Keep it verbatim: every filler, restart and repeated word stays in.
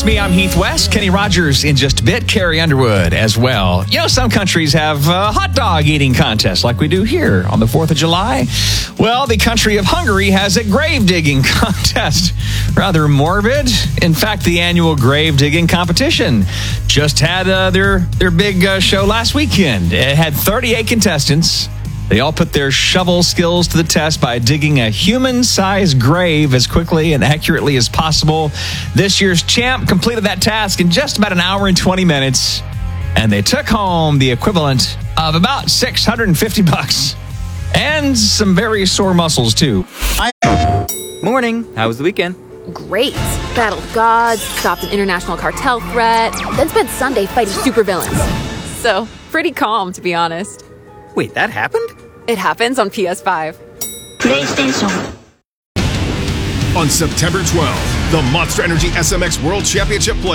me. I'm Heath West. Kenny Rogers in just a bit. Carrie Underwood as well. You know, some countries have a hot dog eating contests like we do here on the fourth of July. Well, the country of Hungary has a grave digging contest. Rather morbid. In fact, the annual grave digging competition just had uh, their, their big uh, show last weekend. It had thirty-eight contestants. They all put their shovel skills to the test by digging a human-sized grave as quickly and accurately as possible. This year's champ completed that task in just about an hour and twenty minutes, and they took home the equivalent of about six hundred fifty bucks and some very sore muscles, too. Morning. How was the weekend? Great. Battled gods, stopped an international cartel threat, then spent Sunday fighting supervillains. So, pretty calm, to be honest. Wait, that happened? It happens on P S five. PlayStation. On September twelfth, the Monster Energy S M X World Championship play.